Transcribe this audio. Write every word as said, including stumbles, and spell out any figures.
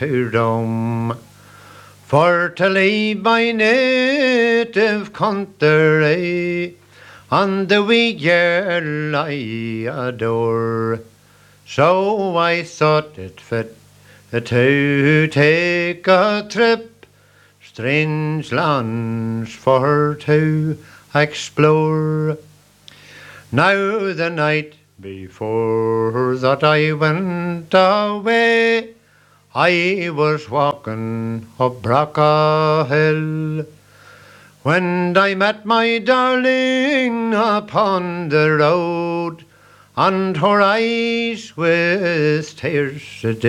to Rome, for to leave my native country and the wee girl I adore. So I thought it fit to take a trip, strange lands for to explore. Now the night before that I went away, I was walking up Brocka Hill, when I met my darling upon the road, and her eyes with tears